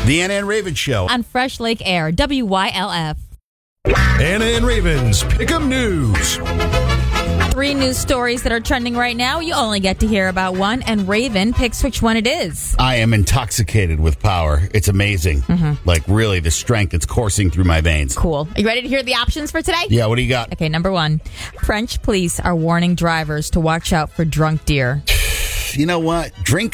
The Anna and Raven Show. On Fresh Lake Air, WYLF. Anna and Raven's Pick'em News. 3 news stories that are trending right now. You only get to hear about one, and Raven picks which one it is. I am intoxicated with power. It's amazing. Like, really, the strength that's coursing through my veins. Cool. Are you ready to hear the options for today? Yeah, what do you got? Okay, number 1. French police are warning drivers to watch out for drunk deer. You know what? Deer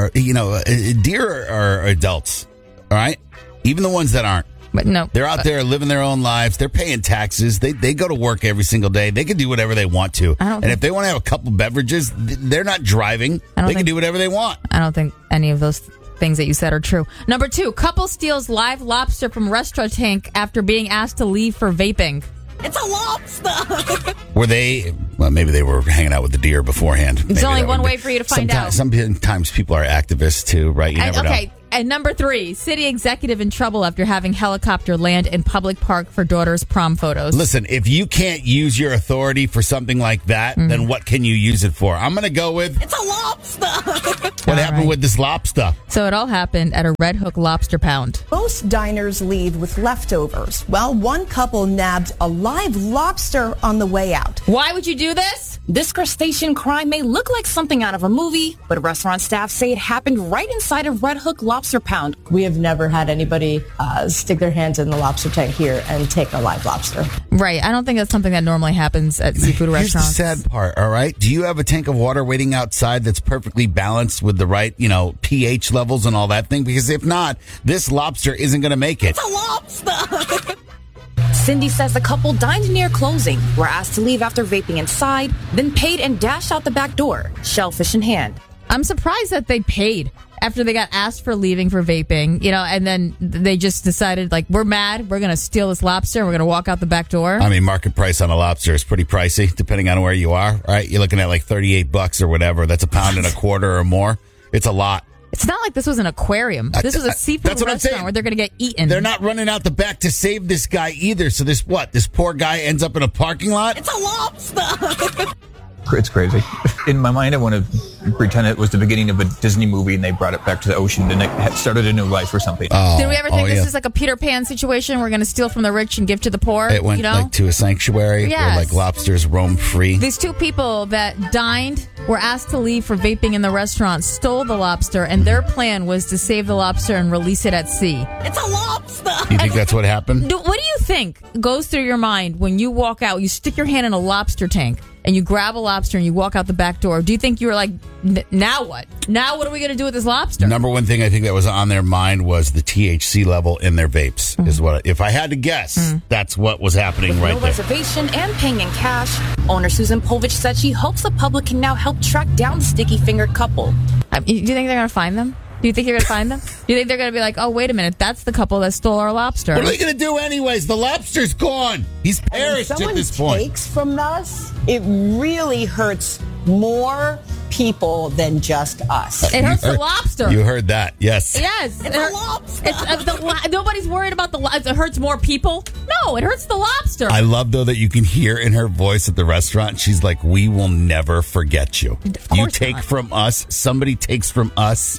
are adults, all right? Even the ones that aren't. But no. They're out there living their own lives. They're paying taxes. They go to work every single day. They can do whatever they want to. And if they want to have a couple beverages, they're not driving. They can do whatever they want. I don't think any of those things that you said are true. Number 2, couple steals live lobster from restaurant tank after being asked to leave for vaping. It's a lobster. Were they? Well, maybe they were hanging out with the deer beforehand. There's only one way for you to find out. Sometimes people are activists too, right? You never know. And number 3, city executive in trouble after having helicopter land in public park for daughter's prom photos. Listen, if you can't use your authority for something like that, then what can you use it for? I'm going to go with... It's a lobster. What happened with this lobster? So it all happened at a Red Hook Lobster Pound. Most diners leave with leftovers. Well, one couple nabbed a live lobster on the way out. Why would you do this? This crustacean crime may look like something out of a movie, but restaurant staff say it happened right inside of Red Hook Lobster Pound. We have never had anybody stick their hands in the lobster tank here and take a live lobster. Right. I don't think that's something that normally happens at seafood restaurants. Here's the sad part, all right? Do you have a tank of water waiting outside that's perfectly balanced with the right, pH levels and all that thing? Because if not, this lobster isn't going to make it. It's a lobster. Cindy says the couple dined near closing, were asked to leave after vaping inside, then paid and dashed out the back door, shellfish in hand. I'm surprised that they paid after they got asked for leaving for vaping, and then they just decided, we're mad, we're going to steal this lobster, and we're going to walk out the back door. I mean, market price on a lobster is pretty pricey, depending on where you are, right? You're looking at $38 or whatever. That's $1.25 or more. It's a lot. It's not like this was an aquarium. This was a seafood restaurant where they're going to get eaten. They're not running out the back to save this guy either. So this poor guy ends up in a parking lot? It's a lobster. It's crazy. In my mind, I want to pretend it was the beginning of a Disney movie and they brought it back to the ocean and it had started a new life or something. Did we ever think this is like a Peter Pan situation? We're going to steal from the rich and give to the poor? It went to a sanctuary where lobsters roam free. These 2 people that dined were asked to leave for vaping in the restaurant, stole the lobster, and their plan was to save the lobster and release it at sea. It's a lobster. You think that's what happened? What do you think goes through your mind when you walk out, you stick your hand in a lobster tank, and you grab a lobster and you walk out the back door? Do you think you were like, now what? Now what are we going to do with this lobster? Number one thing I think that was on their mind was the THC level in their vapes. Is what, if I had to guess, that's what was happening With right no there. reservation and paying in cash, owner Susan Povich said she hopes the public can now help track down the sticky-fingered couple. Do you think they're going to find them? Do you think you're going to find them? Do you think they're going to be like, oh, wait a minute, that's the couple that stole our lobster? What are they going to do anyways? The lobster's gone. He's perished at this point. Takes from us, it really hurts more people than just us. It hurts the lobster. You heard that, yes. Yes. It's a lobster. Nobody's worried about the lobster. It hurts more people? No, it hurts the lobster. I love, though, that you can hear in her voice at the restaurant, she's like, we will never forget you. You take from us, somebody takes from us.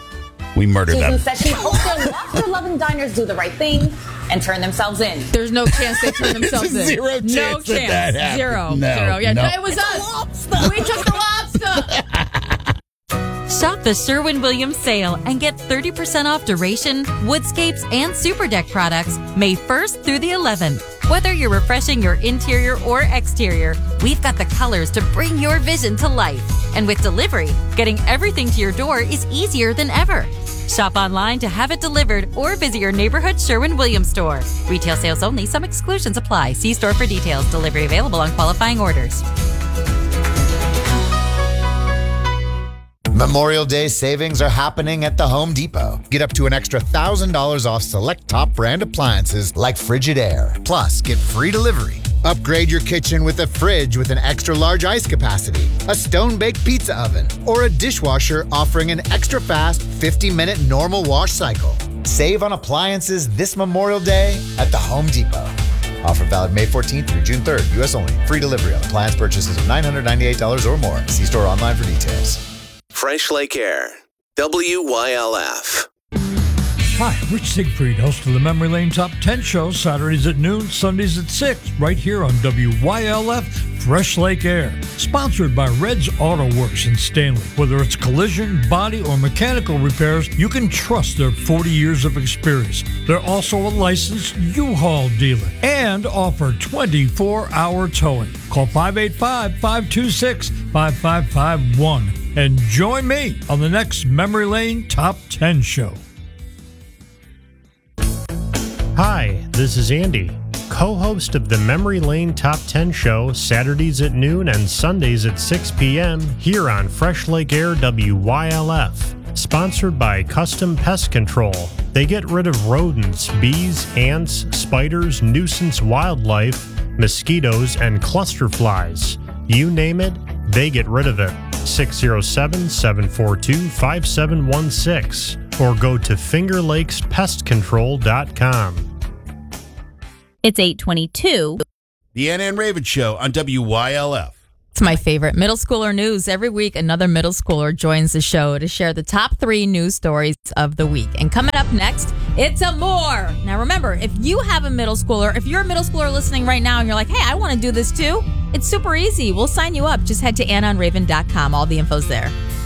We murder them. Susan says she hopes their lobster-loving diners do the right thing and turn themselves in. There's no chance they turn themselves in. Zero chance No chance. that happens. Zero. No, Zero. Yeah, no. it was us. We took the lobster. Shop the Sherwin-Williams sale and get 30% off Duration, Woodscapes, and Super Deck products May 1st through the 11th. Whether you're refreshing your interior or exterior, we've got the colors to bring your vision to life. And with delivery, getting everything to your door is easier than ever. Shop online to have it delivered or visit your neighborhood Sherwin-Williams store. Retail sales only. Some exclusions apply. See store for details. Delivery available on qualifying orders. Memorial Day savings are happening at the Home Depot. Get up to an extra $1,000 off select top brand appliances like Frigidaire. Plus, get free delivery. Upgrade your kitchen with a fridge with an extra large ice capacity, a stone-baked pizza oven, or a dishwasher offering an extra fast 50-minute normal wash cycle. Save on appliances this Memorial Day at the Home Depot. Offer valid May 14th through June 3rd. U.S. only. Free delivery on appliance purchases of $998 or more. See store online for details. Fresh Lake Air, WYLF. Hi, Rich Siegfried, host of the Memory Lane Top 10 show, Saturdays at noon, Sundays at 6, right here on WYLF Fresh Lake Air. Sponsored by Red's Auto Works in Stanley. Whether it's collision, body, or mechanical repairs, you can trust their 40 years of experience. They're also a licensed U-Haul dealer and offer 24-hour towing. Call 585-526-5551 and join me on the next Memory Lane Top 10 show. Hi, this is Andy, co-host of the Memory Lane Top 10 show, Saturdays at noon and Sundays at 6 p.m. here on Fresh Lake Air WYLF. Sponsored by Custom Pest Control. They get rid of rodents, bees, ants, spiders, nuisance wildlife, mosquitoes, and cluster flies. You name it, they get rid of it. 607-742-5716 or go to fingerlakespestcontrol.com. It's 8:22. The Anna and Raven Show on WYLF. It's my favorite. Middle schooler news. Every week, another middle schooler joins the show to share the top 3 news stories of the week. And coming up next, it's a more. Now, remember, if you have a middle schooler, if you're a middle schooler listening right now and you're like, hey, I want to do this too, it's super easy. We'll sign you up. Just head to AnnaandRaven.com. All the info's there.